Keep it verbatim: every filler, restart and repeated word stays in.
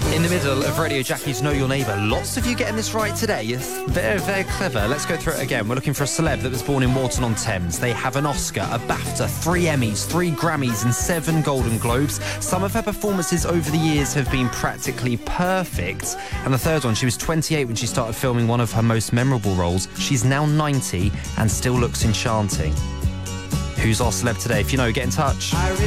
In the middle of Radio Jackie's Know Your Neighbour, lots of you getting this right today. It's very, very clever. Let's go through it again. We're looking for a celeb that was born in Warton-on-Thames. They have an Oscar, a BAFTA, three Emmys, three Grammys and seven Golden Globes. Some of her performances over the years have been practically perfect. And the third one, she was twenty-eight when she started filming one of her most memorable roles. She's now ninety and still looks enchanting. Who's our celeb today? If you know, get in touch.